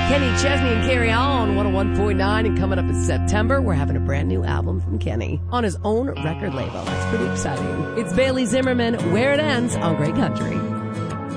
Kenny Chesney and Carry On, 101.9. And coming up in September, we're having a brand new album from Kenny on his own record label. That's pretty exciting. It's Bailey Zimmerman, Where It Ends on Great Country.